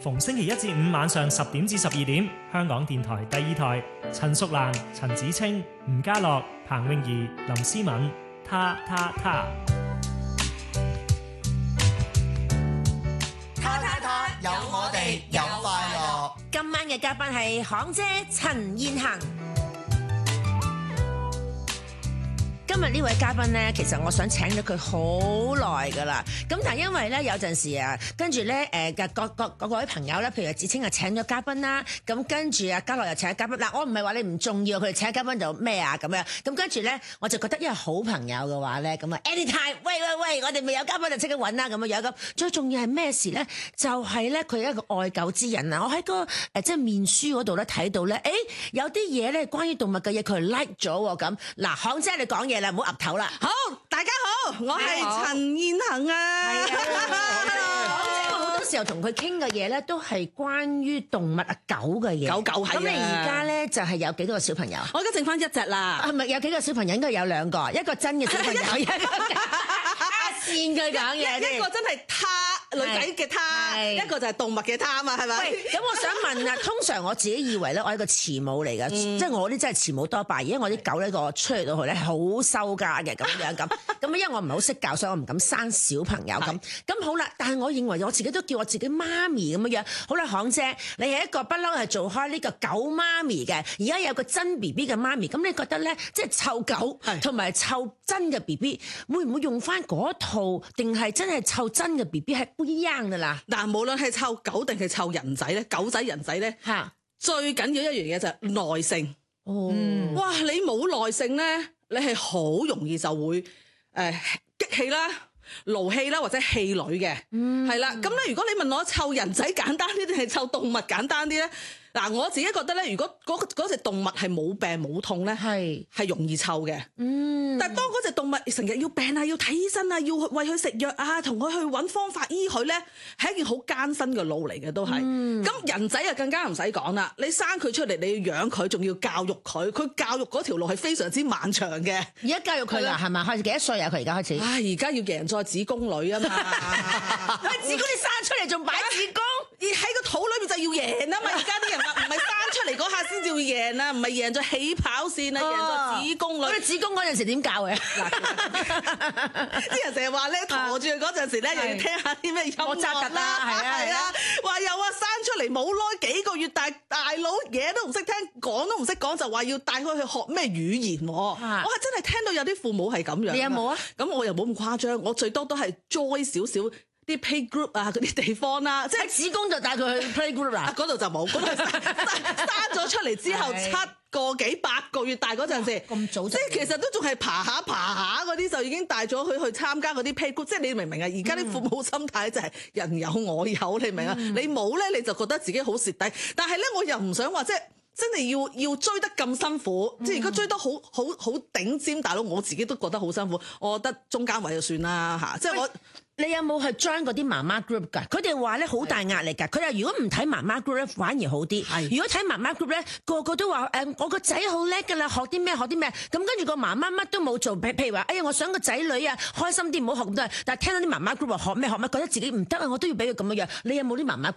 逢星期一至五晚上10點至12點，香港電台第2台，陳淑蘭、陳子清、吳家樂、彭詠儀、林思敏，他。 有我哋有快樂。 今晚嘅嘉賓係行姐陳燕衡。今日呢位嘉賓咧，其實我想請咗佢好耐噶啦。咁但係因為咧有陣時啊，跟住咧各位朋友咧，譬如子清啊請咗嘉賓啦，咁跟住啊嘉樂又請咗嘉賓。嗱，我唔係話你唔重要，佢哋請嘉賓就咩啊咁樣。咁跟住咧，我就覺得因為好朋友嘅話咧，咁啊 anytime，喂，我哋未有嘉賓就即刻揾啦咁樣咁。最重要係咩事咧？就係咧佢係一個愛狗之人啊！我喺個即係面書嗰度咧睇到咧，有啲嘢咧關於動物嘅嘢佢 like 咗喎咁。嗱，行姐你講嘢啦，唔好岌頭啦。 好，大家好，我係陳燕衡啊。 好多時候同佢傾嘅嘢咧，都係關於動物啊狗嘅嘢。 狗係啊。 咁你而家咧就係有幾多個小朋友？ 我而家剩翻一隻啦。 係咪有幾個小朋友？應該有2個，一個真嘅小朋友，一個線佢講嘢， 一個真係女仔嘅他，一個就係動物嘅他嘛，係咪？ 喂，咁我想問啊，通常我自己以為咧，我係個慈母嚟嘅，即係我啲真係慈母多敗，因為我啲狗咧個出嚟到去咧係好收家嘅咁樣咁，因為我唔係好識教，所以我唔敢生小朋友咁。咁好啦，但係我認為我自己都叫我自己媽咪咁樣。好啦，行姐，你係一個不嬲係做開呢個狗媽咪嘅，而家有個真 B B 嘅媽咪，咁你覺得咧，即係湊狗同埋湊真嘅 B B， 會唔會用翻嗰套，定係真係湊真嘅 B B 係不一樣㗎啦？ 嗱，無論係湊狗定係湊人仔咧，狗仔人仔咧，最緊要一樣嘢就係耐性。 哦， 哇！你冇耐性咧，你係好容易就會激氣啦、勞氣啦或者氣餒嘅。係啦，咁咧如果你問我湊人仔簡單啲定係湊動物簡單啲咧？嗱，我自己覺得咧，如果嗰隻動物係冇病冇痛咧，係容易湊嘅。但係當嗰隻動物成日要病啊，要睇醫生啊，要餵佢食藥啊，同佢去揾方法醫佢咧，係一件好艱辛嘅路嚟嘅，都係。咁人仔啊更加唔使講啦，你生佢出嚟，你要養佢，仲要教育佢，佢教育嗰條路係非常之漫長嘅。 而家教育佢啦，係咪？開始幾多歲啊？佢而家開始。 而家要贏在子宮裏啊嘛。 子宮你生出嚟仲擺子宮？ 而喺個肚裏面就要贏啊嘛！而家啲人話唔係生出嚟嗰下先至會贏啊，唔係贏在起跑線啊，贏在子宮裏。 咁你子宮嗰陣時點教嘅？ 啲人成日話咧，陀住佢嗰陣時咧，又要聽下啲咩音樂啦，係啊，話又話生出嚟冇耐幾個月大佬嘢都唔識聽，講都唔識講，就話要帶佢去學咩語言。我係真係聽到有啲父母係咁樣。 你有冇啊？ 咁我又冇咁誇張，我最多都係 join 少少啲 play group 啊嗰啲地方啦，即係子宮就帶佢去 play group 啦。 嗰度就冇，嗰度生咗出嚟之後7個幾8個月大嗰陣時， 咁早， 即係其實都仲係爬下嗰啲就已經帶咗佢去參加嗰啲 play group，即係你明唔明啊？而家啲父母心態就係人有我有，你明啊？你冇咧你就覺得自己好蝕底，但係咧我又唔想話即係真係要追得咁辛苦，即係如果追得好頂尖大佬，我自己都覺得好辛苦，我覺得中間位就算啦嚇，即係我。 你有冇去 join 嗰啲媽媽 group 㗎？佢哋話咧好大壓力㗎。佢哋如果唔睇媽媽 group 咧，反而好啲。如果睇媽媽 group 咧，個個都話我個仔好叻㗎啦，學啲咩。咁跟住個媽媽乜都冇做，譬如話，哎呀，我想個仔女啊開心啲，唔好學咁多。但係聽到啲媽媽 group 話學咩，覺得自己唔得啊，我都要俾佢咁樣。你有冇啲媽媽